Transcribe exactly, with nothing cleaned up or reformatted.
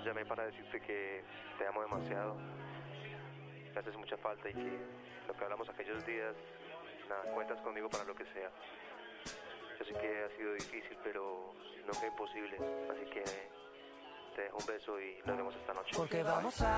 llamé para decirte que te amo demasiado, que haces mucha falta y que lo que hablamos aquellos días, nada, cuentas conmigo para lo que sea. Yo sé que ha sido difícil, pero nunca imposible, así que te dejo un beso y nos vemos esta noche. Porque vamos a